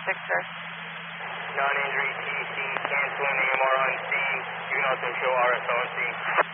sir. Non-injury TC, canceling AMR on scene. You can also show RSO on scene.